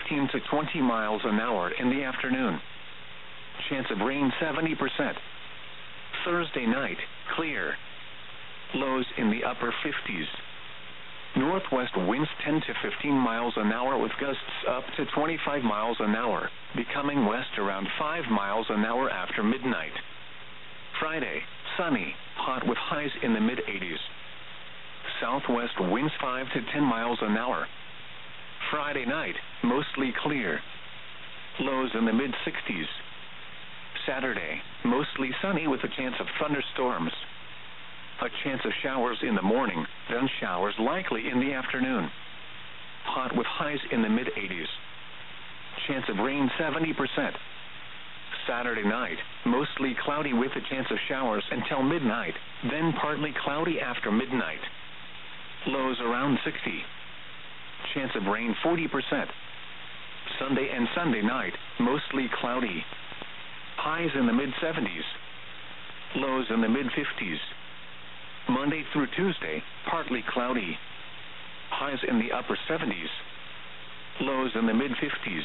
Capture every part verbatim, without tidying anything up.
fifteen to twenty miles an hour in the afternoon. Chance of rain seventy percent. Thursday night, clear. Lows in the upper fifties. Northwest winds ten to fifteen miles an hour with gusts up to twenty-five miles an hour, becoming west around five miles an hour after midnight. Friday, sunny, hot with highs in the mid eighties. Southwest winds five to ten miles an hour. Friday night, mostly clear. Lows in the mid sixties. Saturday, mostly sunny with a chance of thunderstorms. A chance of showers in the morning, then showers likely in the afternoon. Hot with highs in the mid eighties. Chance of rain seventy percent. Saturday night, mostly cloudy with a chance of showers until midnight, then partly cloudy after midnight. Lows around sixty. Chance of rain forty percent. Sunday and Sunday night, mostly cloudy. Highs in the mid seventies. Lows in the mid fifties. Monday through Tuesday, partly cloudy. Highs in the upper seventies. Lows in the mid fifties.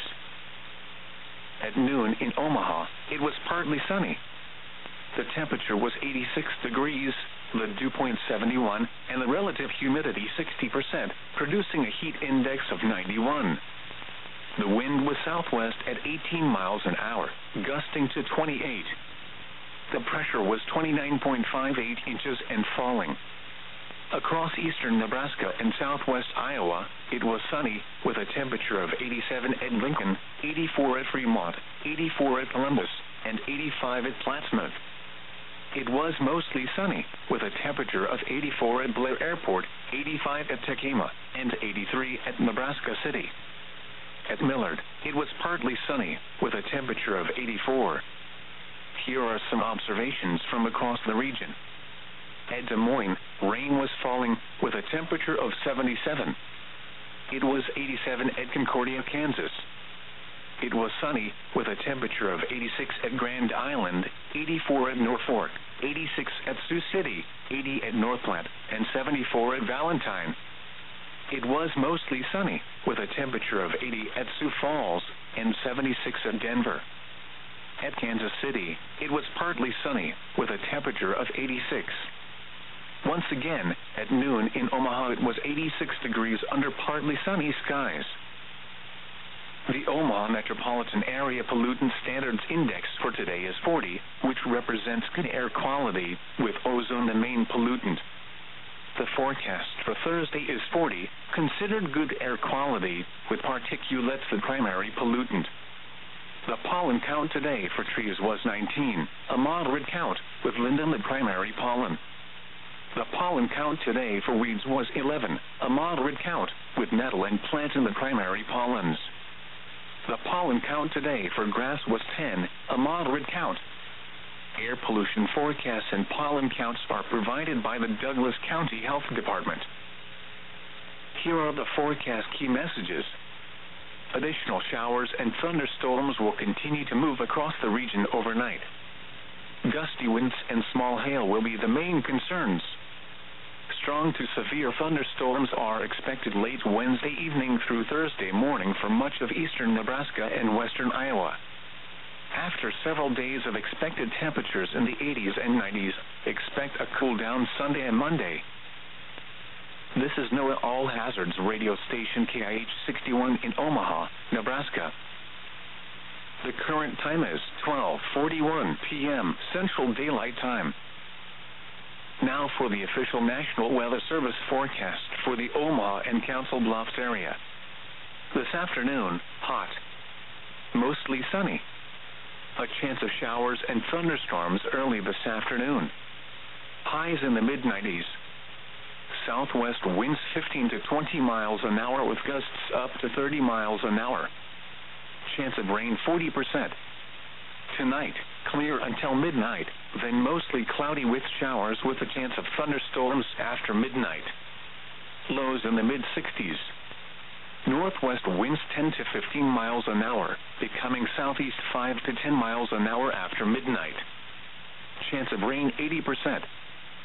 At noon in Omaha, it was partly sunny. The temperature was eighty-six degrees, the dew point seventy-one, and the relative humidity sixty percent, producing a heat index of ninety-one. The wind was southwest at eighteen miles an hour, gusting to twenty-eight. The pressure was twenty-nine point five eight inches and falling. Across eastern Nebraska and southwest Iowa, it was sunny, with a temperature of eighty-seven at Lincoln, eighty-four at Fremont, eighty-four at Columbus, and eighty-five at Plattsmouth. It was mostly sunny, with a temperature of eighty-four at Blair Airport, eighty-five at Tekema, and eighty-three at Nebraska City. At Millard, it was partly sunny, with a temperature of eighty-four. Here are some observations from across the region. At Des Moines, rain was falling, with a temperature of seventy-seven. It was eighty-seven at Concordia, Kansas. It was sunny, with a temperature of eighty-six at Grand Island, eighty-four at Norfolk, eighty-six at Sioux City, eighty at North Platte, and seventy-four at Valentine. It was mostly sunny, with a temperature of eighty at Sioux Falls, and seventy-six at Denver. At Kansas City, it was partly sunny, with a temperature of eighty-six. Once again, at noon in Omaha it was eighty-six degrees under partly sunny skies. The Omaha Metropolitan Area Pollutant Standards Index for today is forty, which represents good air quality, with ozone the main pollutant. The forecast for Thursday is forty, considered good air quality, with particulates the primary pollutant. The pollen count today for trees was nineteen, a moderate count, with linden the primary pollen. The pollen count today for weeds was eleven, a moderate count, with nettle and plantain the primary pollens. The pollen count today for grass was ten, a moderate count. Air pollution forecasts and pollen counts are provided by the Douglas County Health Department. Here are the forecast key messages. Additional showers and thunderstorms will continue to move across the region overnight. Gusty winds and small hail will be the main concerns. Strong to severe thunderstorms are expected late Wednesday evening through Thursday morning for much of eastern Nebraska and western Iowa. After several days of expected temperatures in the eighties and nineties, expect a cool down Sunday and Monday. This is NOAA All Hazards radio station K I H sixty-one in Omaha, Nebraska. The current time is twelve forty-one p m Central Daylight Time. Now for the official National Weather Service forecast for the Omaha and Council Bluffs area. This afternoon, hot. Mostly sunny. A chance of showers and thunderstorms early this afternoon. Highs in the mid nineties. Southwest winds fifteen to twenty miles an hour with gusts up to thirty miles an hour. Chance of rain forty percent. Tonight, clear until midnight, then mostly cloudy with showers with a chance of thunderstorms after midnight. Lows in the mid sixties. Northwest winds ten to fifteen miles an hour, becoming southeast five to ten miles an hour after midnight. Chance of rain eighty percent.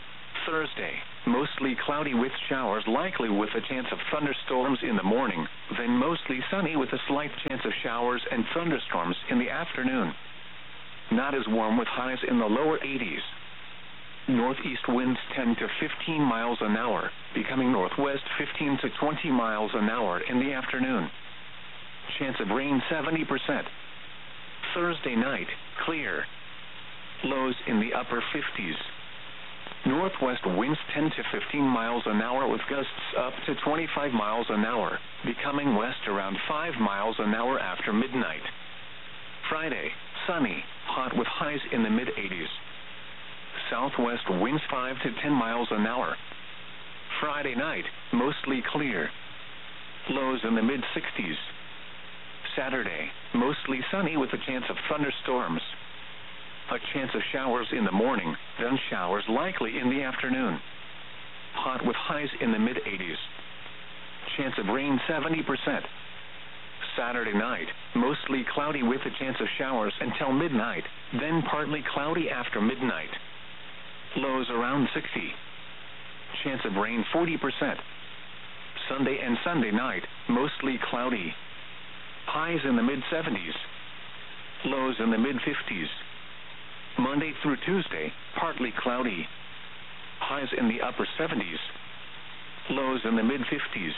Thursday, mostly cloudy with showers likely with a chance of thunderstorms in the morning, then mostly sunny with a slight chance of showers and thunderstorms in the afternoon. Not as warm with highs in the lower eighties. Northeast winds ten to fifteen miles an hour, becoming northwest fifteen to twenty miles an hour in the afternoon. Chance of rain seventy percent. Thursday night, clear. Lows in the upper fifties. Northwest winds ten to fifteen miles an hour with gusts up to twenty-five miles an hour, becoming west around five miles an hour after midnight. Friday, sunny, hot with highs in the mid-eighties. Southwest winds five to ten miles an hour. Friday night, mostly clear. Lows in the mid-sixties. Saturday, mostly sunny with a chance of thunderstorms. A chance of showers in the morning, then showers likely in the afternoon. Hot with highs in the mid-eighties. Chance of rain seventy percent. Saturday night, mostly cloudy with a chance of showers until midnight, then partly cloudy after midnight. Lows around sixty. Chance of rain forty percent. Sunday and Sunday night, mostly cloudy. Highs in the mid-seventies. Lows in the mid-fifties. Monday through Tuesday, partly cloudy. Highs in the upper seventies. Lows in the mid-fifties.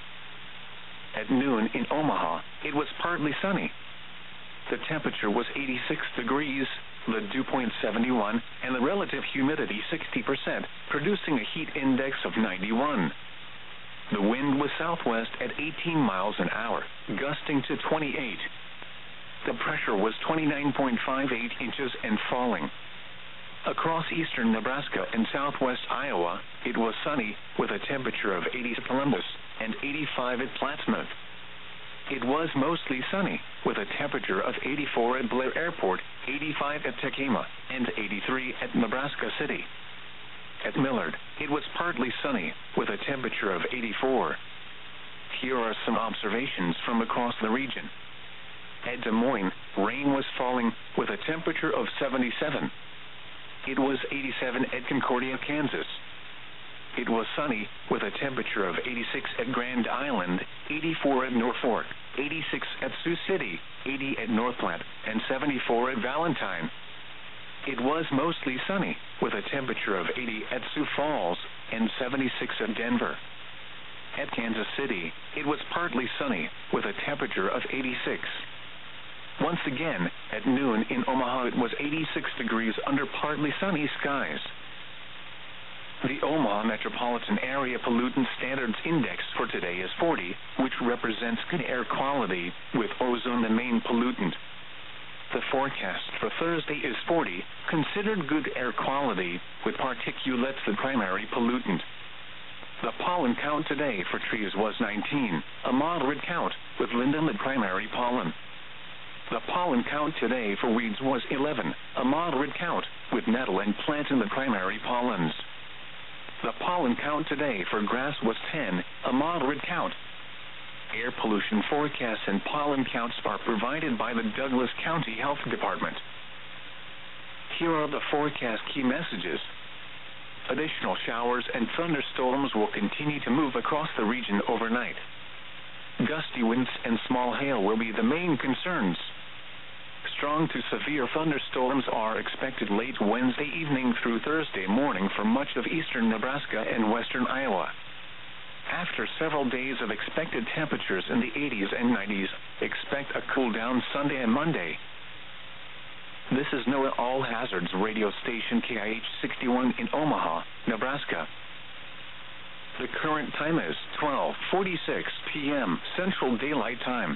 At noon in Omaha, it was partly sunny. The temperature was eighty-six degrees, the dew point seventy-one, and the relative humidity sixty percent, producing a heat index of ninety-one. The wind was southwest at eighteen miles an hour, gusting to twenty-eight. The pressure was twenty-nine point five eight inches and falling. Across eastern Nebraska and southwest Iowa, it was sunny, with a temperature of eighty at Columbus and eighty-five at Plattsmouth. It was mostly sunny, with a temperature of eighty-four at Blair Airport, eighty-five at Tekamah, and eighty-three at Nebraska City. At Millard, it was partly sunny, with a temperature of eighty-four. Here are some observations from across the region. At Des Moines, rain was falling, with a temperature of seventy-seven. It was eighty-seven at Concordia, Kansas. It was sunny, with a temperature of eighty-six at Grand Island, eighty-four at Norfolk, eighty-six at Sioux City, eighty at North Platte, and seventy-four at Valentine. It was mostly sunny, with a temperature of eighty at Sioux Falls, and seventy-six at Denver. At Kansas City, it was partly sunny, with a temperature of eighty-six. Once again, at noon in Omaha it was eighty-six degrees under partly sunny skies. The Omaha Metropolitan Area Pollutant Standards Index for today is forty, which represents good air quality, with ozone the main pollutant. The forecast for Thursday is forty, considered good air quality, with particulates the primary pollutant. The pollen count today for trees was nineteen, a moderate count, with linden the primary pollen. The pollen count today for weeds was eleven, a moderate count, with nettle and plantain the primary pollens. The pollen count today for grass was ten, a moderate count. Air pollution forecasts and pollen counts are provided by the Douglas County Health Department. Here are the forecast key messages. Additional showers and thunderstorms will continue to move across the region overnight. Gusty winds and small hail will be the main concerns. Strong to severe thunderstorms are expected late Wednesday evening through Thursday morning for much of eastern Nebraska and western Iowa. After several days of expected temperatures in the eighties and nineties, expect a cool down Sunday and Monday. This is NOAA All Hazards radio station K I H sixty-one in Omaha, Nebraska. The current time is twelve forty-six p m Central Daylight Time.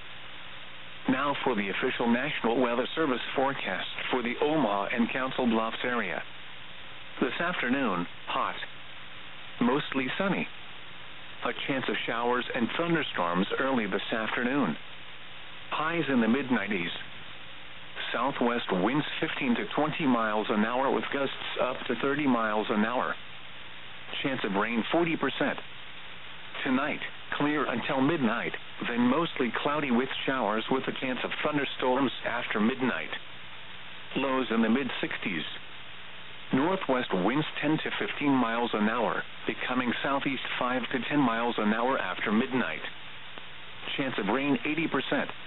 Now for the official National Weather Service forecast for the Omaha and Council Bluffs area. This afternoon, hot. Mostly sunny. A chance of showers and thunderstorms early this afternoon. Highs in the mid nineties. Southwest winds fifteen to twenty miles an hour with gusts up to thirty miles an hour. Chance of rain forty percent. Tonight, clear until midnight, then mostly cloudy with showers with a chance of thunderstorms after midnight. Lows in the mid sixties. Northwest winds ten to fifteen miles an hour, becoming southeast five to ten miles an hour after midnight. Chance of rain eighty percent.